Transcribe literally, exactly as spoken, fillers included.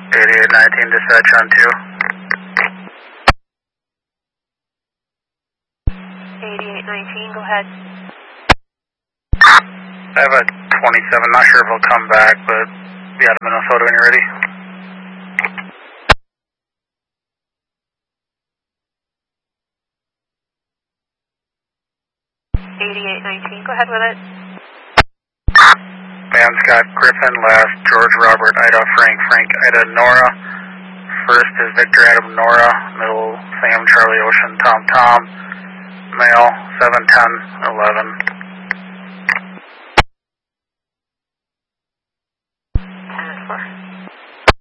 eighty-eight nineteen dispatch on two. eighty-eight nineteen, go ahead. I have a twenty-seven, not sure if he'll come back, but yeah, Minnesota when you're ready. eighty-eight nineteen, go ahead with it. Man Scott Griffin, last George Robert Ida Frank Frank Ida Nora. First is Victor Adam Nora, middle Sam Charlie Ocean Tom Tom, male seven ten eleven.